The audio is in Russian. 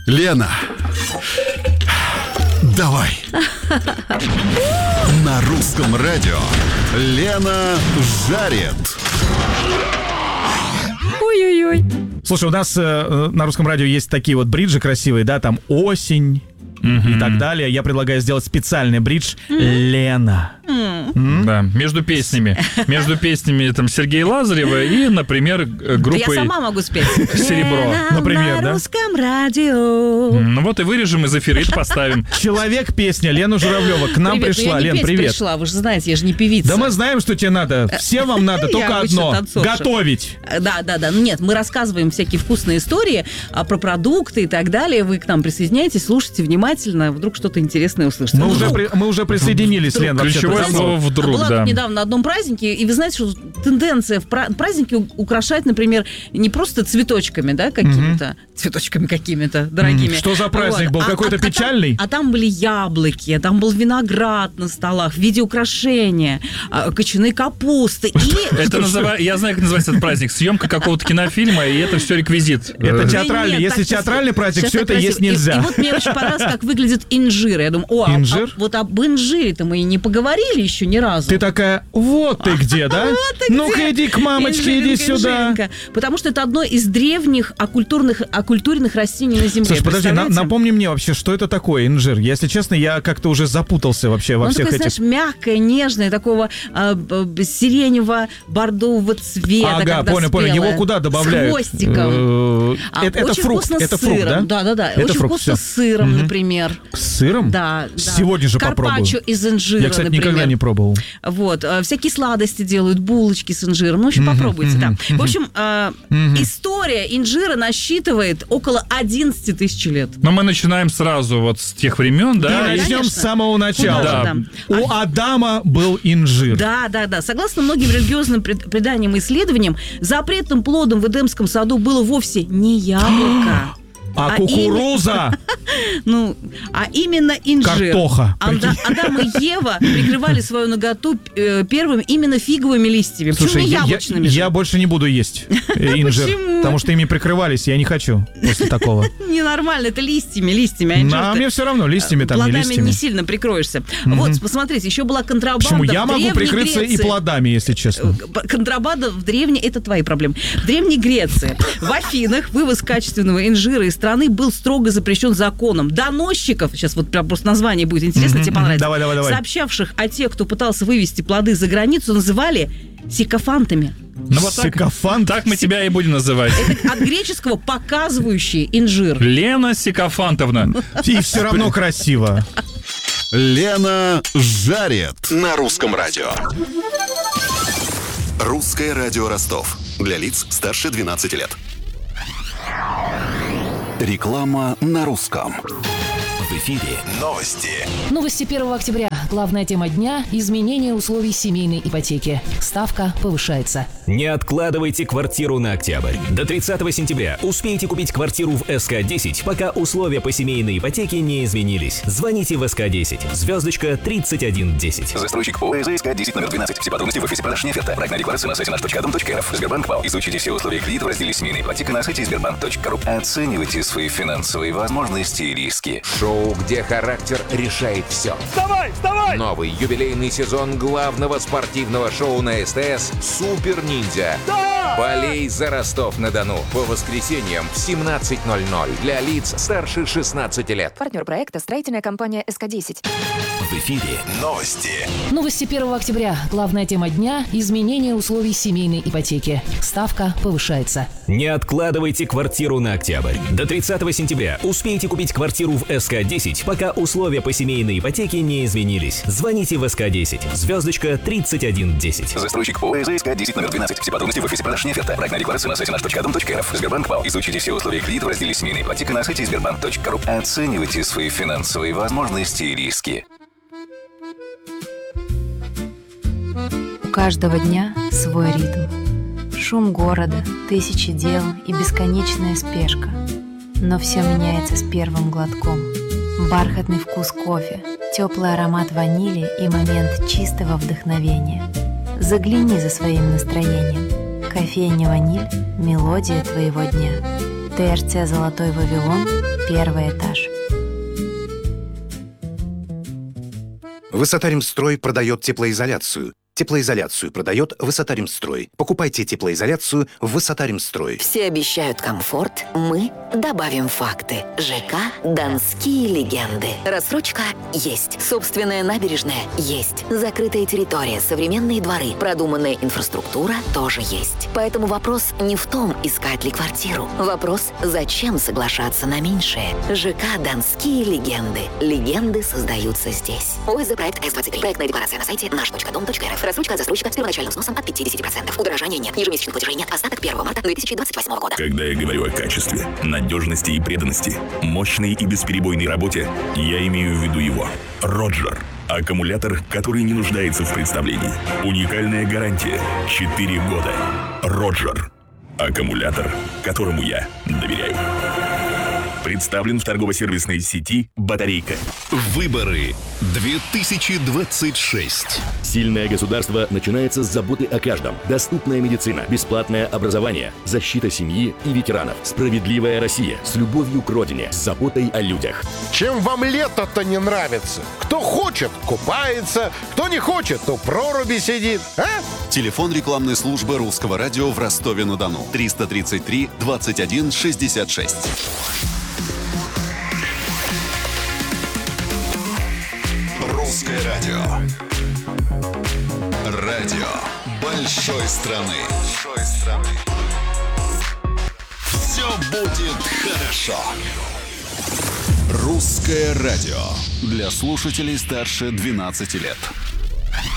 Лена, давай. На русском радио Лена жарит. Ой-ой-ой. Слушай, у нас на русском радио есть такие вот бриджи красивые, да, там осень и так далее. Я предлагаю сделать специальный бридж «Лена». Да, между песнями. Между песнями там Сергея Лазарева и, например, группой Я сама могу спеть. «Серебро». Например, на да? русском радио. Ну вот и вырежем из эфира, и поставим. Человек-песня, Лена Журавлева к нам Привет, пришла. я не Лен, петь привет. пришла, вы же знаете, я же не певица. Да мы знаем, что тебе надо. Всем вам надо Я только обычно одно. танцорша. Готовить. Да. Нет, мы рассказываем всякие вкусные истории про продукты и так далее. Вы к нам присоединяйтесь, слушайте внимательно, вдруг что-то интересное услышите. Мы уже присоединились, Лен, вообще-то. Ключевое слово «вдруг», Была да. тут недавно на одном празднике, и вы знаете, что тенденция в праздники украшать, например, не просто цветочками, да, какими-то, цветочками какими-то дорогими. Что за праздник был? Какой-то печальный? А там были яблоки, там был виноград на столах в виде украшения, кочаны капусты. Это я знаю, как называется этот праздник. Съемка какого-то кинофильма, и это все реквизит. Это театральный. Нет, Если так сейчас- театральный праздник, сейчас все так это есть красиво. нельзя. И вот мне очень понравилось, как выглядит инжир. Я думаю, Инжир? вот об инжире-то мы и не поговорили еще ни разу. Ты такая, вот ты где, да? Вот ты Ну-ка где. иди к мамочке, иди Инжиринка, сюда. инжиринка. Потому что это одно из древних оккультуренных растений на Земле. Слушай, подожди, Представляете? напомни мне вообще, что это такое инжир? Если честно, я как-то уже запутался вообще во Он всех такой, этих... знаешь, мягкое, нежное, такого сиренево-бордового цвета. Ага, когда понял. спелое, Его куда добавляют? С хвостиком. Это Очень фрукт, вкусно это с фрукт, сыром. да? Да. Это Очень фрукт, вкусно всё. с сыром, например. С сыром? Да. Сегодня же попробую. Карпаччо из инжира, Я, кстати, например. никогда не пробовал. Вот. Всякие сладости делают, булочки с инжиром. Ну, в общем, попробуйте, да. В общем, история инжира насчитывает около 11 тысяч лет. Но мы начинаем сразу вот с тех времен, да? И и- начнем с конечно. самого начала. Куда же Да. там? У Адама был инжир. Да. Согласно многим религиозным преданиям и исследованиям, запретным плодом в Эдемском саду было вовсе не яблоко. А кукуруза? А именно инжир. Картоха, прикинь. Адам и Ева прикрывали свою наготу первым именно фиговыми листьями. Слушай, Почему не яблочными? же? я больше не буду есть инжир. Почему? Потому что ими прикрывались, я не хочу после такого. Ненормально, это листьями. А инжир А ты мне все равно, листьями там, не плодами листьями. не сильно прикроешься. Вот, посмотрите, еще была контрабанда. Почему? Я в могу Древней прикрыться и Греции. плодами, если честно. Контрабанда в древней, это твои проблемы. В Древней Греции, в Афинах вывоз качественного инжира из страны был строго запрещен законом. Доносчиков, сейчас вот прям просто название будет интересно, тебе понравится. Давай. Сообщавших о тех, кто пытался вывести плоды за границу, называли сикофантами. Ну вот Сикофант. так мы тебя и будем называть. Это от греческого «показывающий инжир». Лена Сикофантовна. И все равно красиво. Лена жарит. На русском радио. Русское радио Ростов. Для лиц старше 12 лет. Реклама на русском. В эфире новости. Новости 1 октября. Главная тема дня – изменение условий семейной ипотеки. Ставка повышается. Не откладывайте квартиру на октябрь. До 30 сентября успейте купить квартиру в СК-10, пока условия по семейной ипотеке не изменились. Звоните в СК-10, звездочка 3110. Застройщик ООО СК-10 номер 12. Все подробности в офисе продажная оферта. Проектная декларация на сайте наш.дом.рф. Сбербанк ВАЛ. Изучите все условия кредита в разделе семейной ипотека на сайте сбербанк.ру. Оценивайте свои финансовые возможности и риски. Шоу, где характер решает все. Вставай! Новый юбилейный сезон главного спортивного шоу на СТС «Супер Ниндзя». Болей за Ростов-на-Дону. По воскресеньям в 17:00 для лиц старше 16 лет. Партнер проекта «Строительная компания СК-10». В эфире новости. Новости 1 октября. Главная тема дня – изменение условий семейной ипотеки. Ставка повышается. Не откладывайте квартиру на октябрь. До 30 сентября успейте купить квартиру в СК-10, пока условия по семейной ипотеке не изменились. Звоните в СК-10, звездочка 3110. Застройщик ООО СК-10 номер 12. Все подробности в офисе продажная оферта. Проектная декларация на сайте наш.дом.рф. Сбербанк ВАЛ. Изучите все условия кредита в разделе семейной ипотека на сайте сбербанк.ру. Оценивайте свои финансовые возможности и риски. У каждого дня свой ритм. Шум города, тысячи дел и бесконечная спешка. Но все меняется с первым глотком. Бархатный вкус кофе, теплый аромат ванили и момент чистого вдохновения. Загляни за своим настроением. Кофейня «Ваниль» – мелодия твоего дня. ТРЦ «Золотой Вавилон», 1 этаж. Высотаримстрой продает теплоизоляцию. Теплоизоляцию продает Высотаримстрой. Покупайте теплоизоляцию в Высотаримстрой. Все обещают комфорт, мы добавим факты. ЖК «Донские легенды». Рассрочка есть. Собственная набережная есть. Закрытая территория, современные дворы, продуманная инфраструктура тоже есть. Поэтому вопрос не в том, искать ли квартиру. Вопрос, зачем соглашаться на меньшее. ЖК «Донские легенды». Легенды создаются здесь. ОСЗ проект С-23. Проектная декларация на сайте наш.дом.рф. Рассрочка от застройщика с первоначальным взносом от 50%. Удорожания нет. Ежемесячных платежей нет. Остаток 1 марта 2028 года. Когда я говорю о качестве, надежности и преданности, мощной и бесперебойной работе, я имею в виду его. Роджер. Аккумулятор, который не нуждается в представлении. Уникальная гарантия. 4 года. Роджер. Аккумулятор, которому я доверяю. Представлен в торгово-сервисной сети «Батарейка». Выборы 2026. Сильное государство начинается с заботы о каждом. Доступная медицина, бесплатное образование, защита семьи и ветеранов. Справедливая Россия с любовью к родине, с заботой о людях. Чем вам лето-то не нравится? Кто хочет, купается, кто не хочет, то в проруби сидит. А? Телефон рекламной службы Русского радио в Ростове-на-Дону. 333 21 66. Русское радио. Радио большой страны. Все будет хорошо. Русское радио. Для слушателей старше 12 лет.